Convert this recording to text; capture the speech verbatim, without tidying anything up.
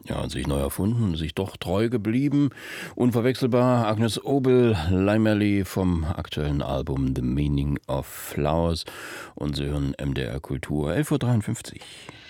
Ja, sich neu erfunden, sich doch treu geblieben. Unverwechselbar Agnes Obel, Leimerli vom aktuellen Album The Meaning of Flowers. Und Sie hören M D R Kultur, elf Uhr dreiundfünfzig.